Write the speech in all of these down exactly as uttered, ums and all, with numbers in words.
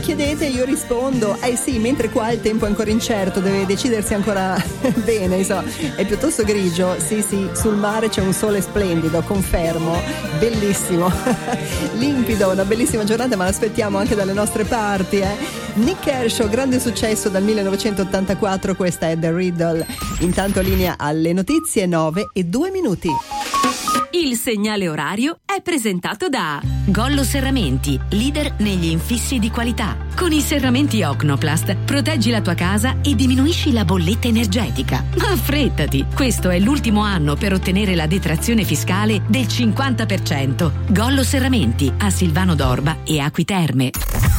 chiedete io rispondo, eh sì, mentre qua il tempo è ancora incerto, deve decidersi ancora bene, insomma, è piuttosto grigio, sì sì, sul mare c'è un sole splendido, confermo, bellissimo, limpido, una bellissima giornata, ma l'aspettiamo anche dalle nostre parti, eh. Nick Kershaw, grande successo dal millenovecentottantaquattro, questa è The Riddle. Intanto linea alle notizie, nove e due minuti. Il segnale orario è presentato da Gollo Serramenti, leader negli infissi di qualità. Con i serramenti Ocnoplast proteggi la tua casa e diminuisci la bolletta energetica. Ma affrettati, questo è l'ultimo anno per ottenere la detrazione fiscale del cinquanta per cento. Gollo Serramenti a Silvano d'Orba e Acqui Terme.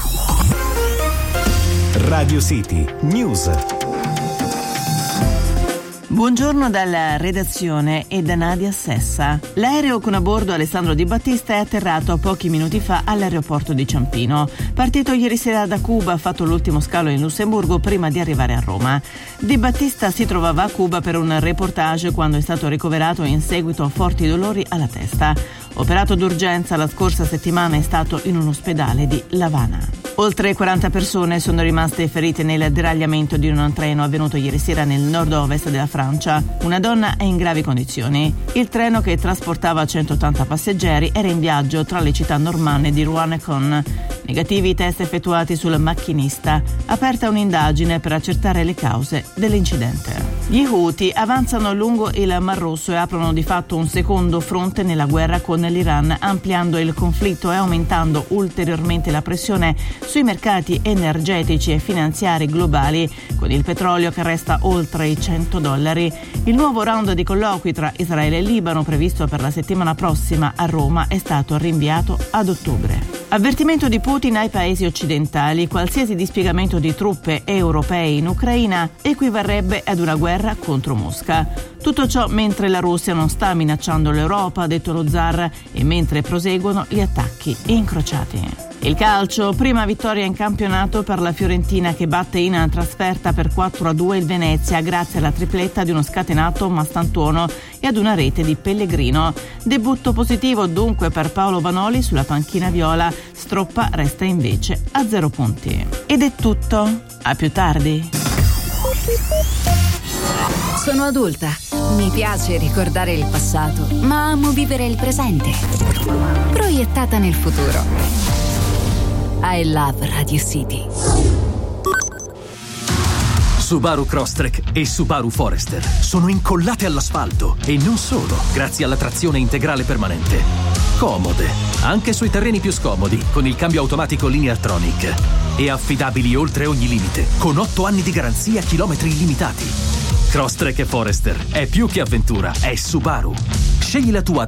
Radio City News. Buongiorno dalla redazione e da Nadia Sessa. L'aereo con a bordo Alessandro Di Battista è atterrato pochi minuti fa all'aeroporto di Ciampino. Partito ieri sera da Cuba, ha fatto l'ultimo scalo in Lussemburgo prima di arrivare a Roma. Di Battista si trovava a Cuba per un reportage quando è stato ricoverato in seguito a forti dolori alla testa. Operato d'urgenza la scorsa settimana, è stato in un ospedale di L'Havana. Oltre quaranta persone sono rimaste ferite nel deragliamento di un treno avvenuto ieri sera nel nord-ovest della Francia. Una donna è in gravi condizioni. Il treno, che trasportava centottanta passeggeri, era in viaggio tra le città normanne di Rouen e Caen. Negativi i test effettuati sul macchinista. Aperta un'indagine per accertare le cause dell'incidente. Gli Houthi avanzano lungo il Mar Rosso e aprono di fatto un secondo fronte nella guerra con l'Iran, ampliando il conflitto e aumentando ulteriormente la pressione sui mercati energetici e finanziari globali, con il petrolio che resta oltre i cento dollari. Il nuovo round di colloqui tra Israele e Libano, previsto per la settimana prossima a Roma, è stato rinviato ad ottobre. Avvertimento di Putin ai paesi occidentali: qualsiasi dispiegamento di truppe europee in Ucraina equivarrebbe ad una guerra contro Mosca. Tutto ciò mentre la Russia non sta minacciando l'Europa, ha detto lo zar, e mentre proseguono gli attacchi incrociati. Il calcio, prima vittoria in campionato per la Fiorentina, che batte in trasferta per quattro a due il Venezia grazie alla tripletta di uno scatenato Mastantuono e ad una rete di Pellegrino. Debutto positivo dunque per Paolo Vanoli sulla panchina viola. Stroppa resta invece a zero punti. Ed è tutto. A più tardi. Sono adulta. Mi piace ricordare il passato, ma amo vivere il presente. Proiettata nel futuro. I love Radio City. Subaru Crosstrek e Subaru Forester sono incollate all'asfalto, e non solo, grazie alla trazione integrale permanente. Comode, anche sui terreni più scomodi, con il cambio automatico Lineartronic. E affidabili oltre ogni limite, con otto anni di garanzia, chilometri illimitati. Crosstrek e Forester è più che avventura, è Subaru. Scegli la tua